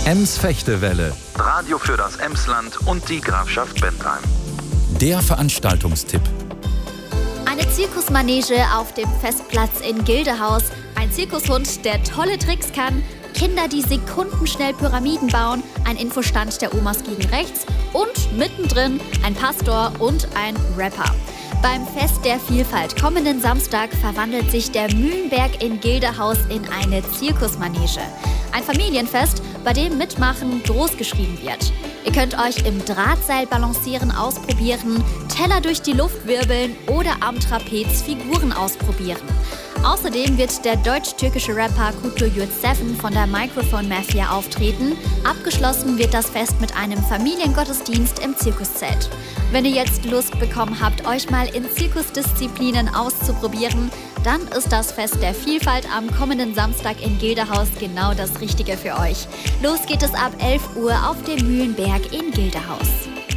Ems-Fechtewelle. Radio für das Emsland und die Grafschaft Bentheim. Der Veranstaltungstipp. Eine Zirkusmanege auf dem Festplatz in Gildehaus, ein Zirkushund, der tolle Tricks kann, Kinder, die sekundenschnell Pyramiden bauen, ein Infostand der Omas gegen rechts und mittendrin ein Pastor und ein Rapper. Beim Fest der Vielfalt kommenden Samstag verwandelt sich der Mühlenberg in Gildehaus in eine Zirkusmanege. Ein Familienfest, bei dem Mitmachen großgeschrieben wird. Ihr könnt euch im Drahtseilbalancieren ausprobieren, Teller durch die Luft wirbeln oder am Trapez Figuren ausprobieren. Außerdem wird der deutsch-türkische Rapper Kutlu Yurt7 von der Microphone Mafia auftreten. Abgeschlossen wird das Fest mit einem Familiengottesdienst im Zirkuszelt. Wenn ihr jetzt Lust bekommen habt, euch mal in Zirkusdisziplinen auszuprobieren, dann ist das Fest der Vielfalt am kommenden Samstag in Gildehaus genau das Richtige für euch. Los geht es ab 11 Uhr auf dem Mühlenberg in Gildehaus.